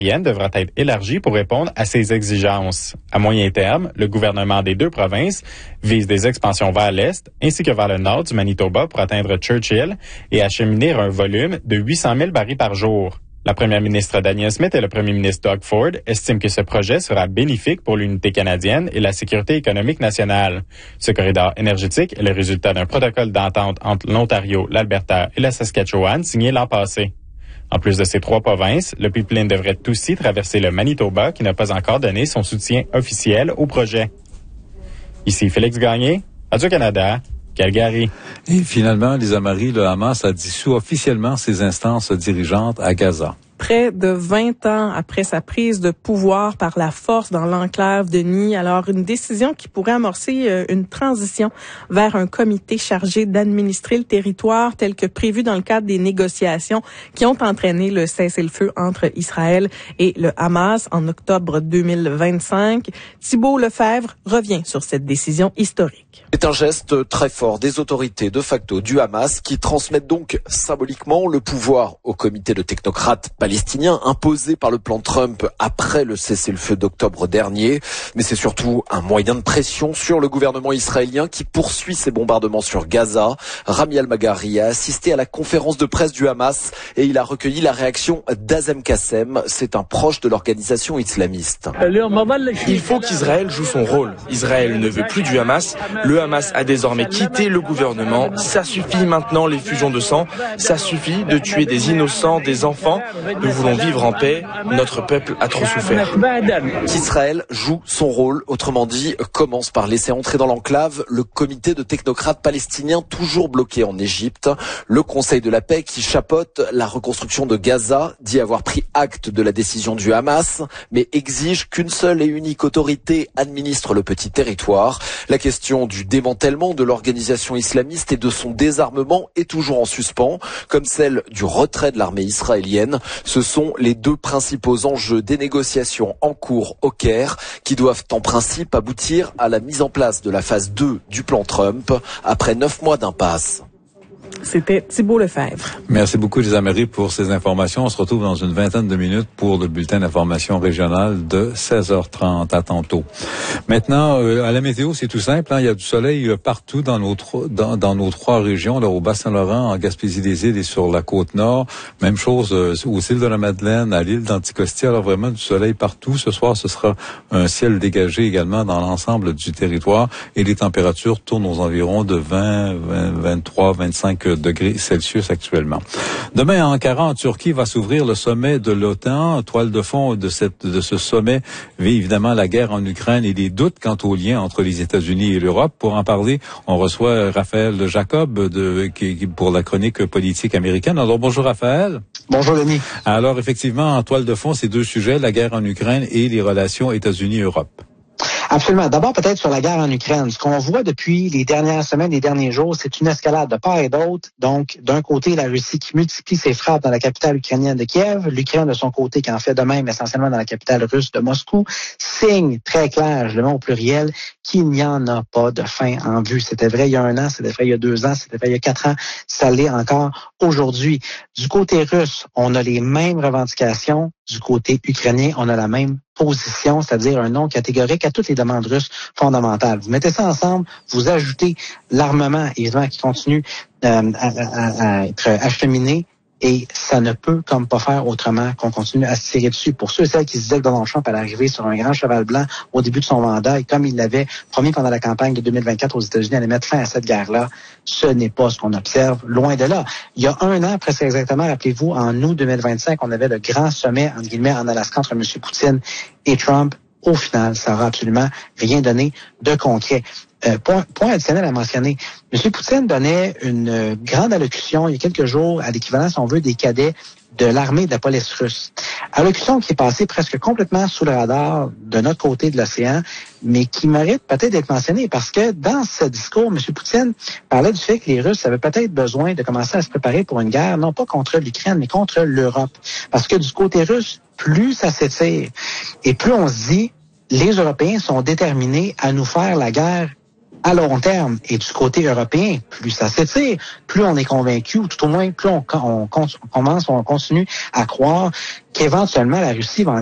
devra être élargie pour répondre à ces exigences. À moyen terme, le gouvernement des deux provinces vise des expansions vers l'est ainsi que vers le nord du Manitoba pour atteindre Churchill et acheminer un volume de 800 000 barils par jour. La première ministre Danielle Smith et le premier ministre Doug Ford estiment que ce projet sera bénéfique pour l'unité canadienne et la sécurité économique nationale. Ce corridor énergétique est le résultat d'un protocole d'entente entre l'Ontario, l'Alberta et la Saskatchewan signé l'an passé. En plus de ces trois provinces, le pipeline devrait aussi traverser le Manitoba qui n'a pas encore donné son soutien officiel au projet. Ici Félix Gagné, Radio-Canada, Calgary. Et finalement, Lisa Marie, le Hamas a dissous officiellement ses instances dirigeantes à Gaza. Près de 20 ans après sa prise de pouvoir par la force dans l'enclave de Nid, alors une décision qui pourrait amorcer une transition vers un comité chargé d'administrer le territoire tel que prévu dans le cadre des négociations qui ont entraîné le cessez-le-feu entre Israël et le Hamas en octobre 2025. Thibault Lefebvre revient sur cette décision historique. C'est un geste très fort des autorités de facto du Hamas qui transmettent donc symboliquement le pouvoir au comité de technocrates palestinien imposé par le plan Trump après le cessez-le-feu d'octobre dernier. Mais c'est surtout un moyen de pression sur le gouvernement israélien qui poursuit ses bombardements sur Gaza. Rami Al-Maghari a assisté à la conférence de presse du Hamas et il a recueilli la réaction d'Azem Kassem. C'est un proche de l'organisation islamiste. Il faut qu'Israël joue son rôle. Israël ne veut plus du Hamas. Le Hamas a désormais quitté le gouvernement. Ça suffit maintenant les fusions de sang. Ça suffit de tuer des innocents, des enfants. Nous voulons vivre en paix. Notre peuple a trop souffert. Qu'Israël joue son rôle, autrement dit, commence par laisser entrer dans l'enclave le comité de technocrates palestiniens toujours bloqué en Égypte. Le Conseil de la paix qui chapeaute la reconstruction de Gaza dit avoir pris acte de la décision du Hamas, mais exige qu'une seule et unique autorité administre le petit territoire. La question du démantèlement de l'organisation islamiste et de son désarmement est toujours en suspens, comme celle du retrait de l'armée israélienne. Ce sont les deux principaux enjeux des négociations en cours au Caire qui doivent en principe aboutir à la mise en place de la phase 2 du plan Trump après 9 mois d'impasse. C'était Thibault Lefebvre. Merci beaucoup, Lisa Marie, pour ces informations. On se retrouve dans une vingtaine de minutes pour le bulletin d'information régionale de 16h30. À tantôt. Maintenant, à la météo, c'est tout simple. Il y a du soleil partout dans nos trois régions, là, au Bas-Saint-Laurent, en Gaspésie-des-Îles et sur la Côte-Nord. Même chose aux îles de la Madeleine, à l'île d'Anticosti. Alors vraiment du soleil partout. Ce soir, ce sera un ciel dégagé également dans l'ensemble du territoire et les températures tournent aux environs de 23, 25 degrés Celsius actuellement. Demain, à Ankara, en Turquie, va s'ouvrir le sommet de l'OTAN. Toile de fond de ce sommet vit évidemment la guerre en Ukraine et les doutes quant au lien entre les États-Unis et l'Europe. Pour en parler, on reçoit Raphaël Jacob pour la chronique politique américaine. Alors, bonjour Raphaël. Bonjour Denis. Alors, effectivement, en toile de fond, ces deux sujets, la guerre en Ukraine et les relations États-Unis-Europe. Absolument. D'abord, peut-être sur la guerre en Ukraine. Ce qu'on voit depuis les dernières semaines, les derniers jours, c'est une escalade de part et d'autre. Donc, d'un côté, la Russie qui multiplie ses frappes dans la capitale ukrainienne de Kiev, l'Ukraine de son côté qui en fait de même essentiellement dans la capitale russe de Moscou, signe très clair, je le mets au pluriel, qu'il n'y en a pas de fin en vue. C'était vrai il y a 1 an, c'était vrai il y a 2 ans, c'était vrai il y a 4 ans, ça l'est encore aujourd'hui. Du côté russe, on a les mêmes revendications. Du côté ukrainien, on a la même position, c'est-à-dire un non catégorique à toutes les demandes russes fondamentales. Vous mettez ça ensemble, vous ajoutez l'armement, évidemment, qui continue à être acheminé, et ça ne peut comme pas faire autrement qu'on continue à se tirer dessus. Pour ceux et celles qui se disaient que Donald Trump allait arriver sur un grand cheval blanc au début de son mandat, et comme il l'avait promis pendant la campagne de 2024 aux États-Unis, allait mettre fin à cette guerre-là, ce n'est pas ce qu'on observe, loin de là. Il y a 1 an, presque exactement, rappelez-vous, en août 2025, on avait le grand sommet, entre guillemets, en Alaska entre M. Poutine et Trump. Au final, ça n'aura absolument rien donné de concret. Point additionnel à mentionner. M. Poutine donnait une grande allocution il y a quelques jours à l'équivalent, si on veut, des cadets de l'armée de la police russe. Allocution qui est passée presque complètement sous le radar de notre côté de l'océan, mais qui mérite peut-être d'être mentionnée parce que dans ce discours, M. Poutine parlait du fait que les Russes avaient peut-être besoin de commencer à se préparer pour une guerre, non pas contre l'Ukraine, mais contre l'Europe. Parce que du côté russe, plus ça s'étire et plus on se dit, les Européens sont déterminés à nous faire la guerre à long terme. Et du côté européen, plus ça s'étire, plus on est convaincu, ou tout au moins plus on continue à croire qu'éventuellement la Russie va